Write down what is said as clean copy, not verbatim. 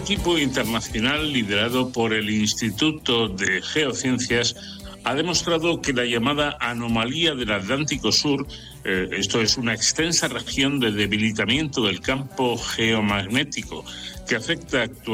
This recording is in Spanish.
equipo internacional liderado por el Instituto de Geociencias ha demostrado que la llamada anomalía del Atlántico Sur, esto es una extensa región de debilitamiento del campo geomagnético que afecta actualmente